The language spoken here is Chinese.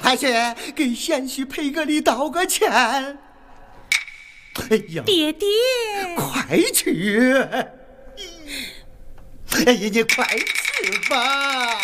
还是给贤婿赔个礼道个歉。哎呀， 爹爹， 快去！哎呀，你快去吧。